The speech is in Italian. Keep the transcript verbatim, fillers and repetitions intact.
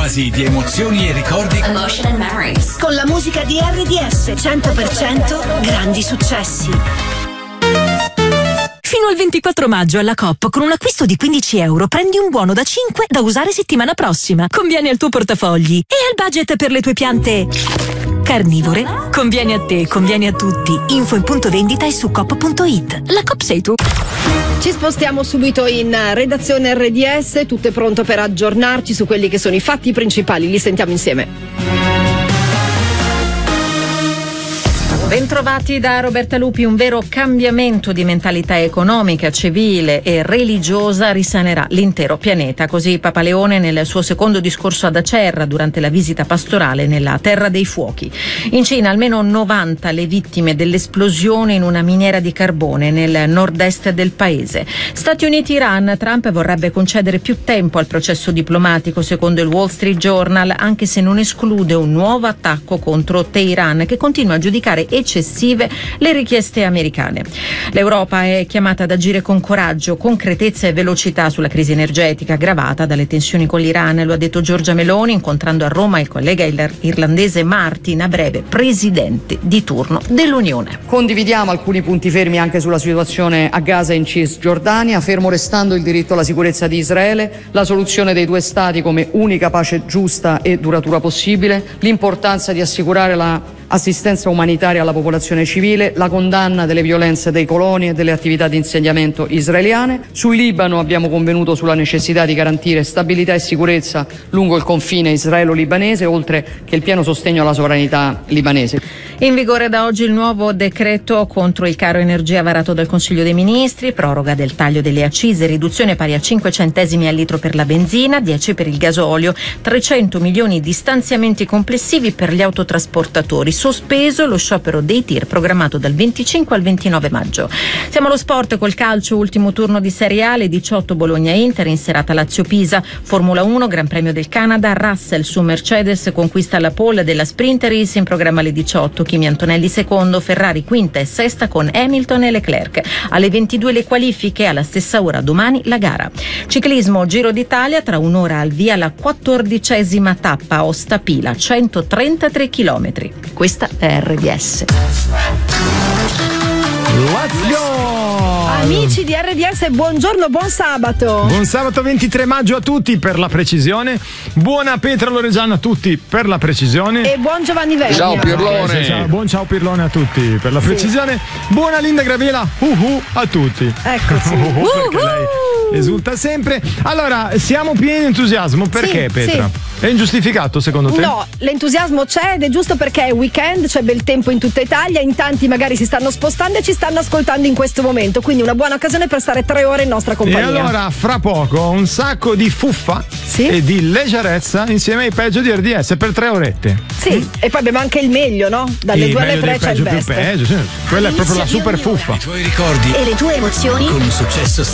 oasi di emozioni e ricordi. Emotion and Memories. Con la musica di R D S cento per cento grandi successi. Fino al ventiquattro maggio alla Coop con un acquisto di quindici euro prendi un buono da cinque da usare settimana prossima. Conviene al tuo portafogli e al budget per le tue piante carnivore. Conviene a te, conviene a tutti. Info in punto vendita e su coop punto it. La Coop sei tu. Ci spostiamo subito in redazione R D S, tutto è pronto per aggiornarci su quelli che sono i fatti principali. Li sentiamo insieme. Bentrovati da Roberta Lupi. Un vero cambiamento di mentalità economica, civile e religiosa risanerà l'intero pianeta. Così Papa Leone nel suo secondo discorso ad Acerra durante la visita pastorale nella Terra dei Fuochi. In Cina almeno novanta le vittime dell'esplosione in una miniera di carbone nel nord-est del paese. Stati Uniti-Iran, Trump vorrebbe concedere più tempo al processo diplomatico secondo il Wall Street Journal, anche se non esclude un nuovo attacco contro Teheran che continua a giudicare eccessive le richieste americane. L'Europa è chiamata ad agire con coraggio, concretezza e velocità sulla crisi energetica aggravata dalle tensioni con l'Iran, lo ha detto Giorgia Meloni incontrando a Roma il collega irlandese Martin, a breve presidente di turno dell'Unione. Condividiamo alcuni punti fermi anche sulla situazione a Gaza e in Cisgiordania, fermo restando il diritto alla sicurezza di Israele, la soluzione dei due stati come unica pace giusta e duratura possibile, l'importanza di assicurare la assistenza umanitaria alla popolazione civile, la condanna delle violenze dei coloni e delle attività di insediamento israeliane. Sul Libano abbiamo convenuto sulla necessità di garantire stabilità e sicurezza lungo il confine israelo-libanese, oltre che il pieno sostegno alla sovranità libanese. In vigore da oggi il nuovo decreto contro il caro energia varato dal Consiglio dei Ministri, proroga del taglio delle accise, riduzione pari a cinque centesimi al litro per la benzina, dieci per il gasolio, trecento milioni di stanziamenti complessivi per gli autotrasportatori. Sospeso lo sciopero dei tir programmato dal venticinque al ventinove maggio. Siamo allo sport col calcio, ultimo turno di Serie A, le diciotto Bologna-Inter, in serata Lazio-Pisa, Formula uno, Gran Premio del Canada, Russell su Mercedes conquista la pole della Sprint Race, in programma alle diciotto, Kimi Antonelli secondo, Ferrari quinta e sesta con Hamilton e Leclerc. Alle ventidue le qualifiche, alla stessa ora domani la gara. Ciclismo, Giro d'Italia, tra un'ora al via la quattordicesima tappa, Aosta Pila, centotrentatré chilometri. Questa è R D S. Let's go! Amici di R D S, buongiorno, buon sabato. Buon sabato ventitré maggio a tutti per la precisione. Buona Petra Loregiana a tutti per la precisione. E buon Giovanni Vegna. Ciao Pirlone. Eh, ciao, buon ciao Pirlone a tutti per la sì. precisione. Buona Linda Graviela uh-huh, a tutti. Eccoci. Uh-huh, perché lei esulta sempre. Allora, siamo pieni di entusiasmo. Perché, sì, Petra? Sì. È ingiustificato secondo te? No, l'entusiasmo c'è ed è giusto perché è weekend, c'è bel tempo in tutta Italia, in tanti magari si stanno spostando e ci stanno ascoltando in questo momento, quindi una buona occasione per stare tre ore in nostra compagnia. E allora, fra poco, un sacco di fuffa sì? e di leggerezza insieme ai peggio di R D S per tre orette. Sì, mm. e poi abbiamo anche il meglio, no? Dalle il due alle tre c'è il peggio best. Più peggio, sì. Quella è proprio la super fuffa. I tuoi ricordi e le tue emozioni con un successo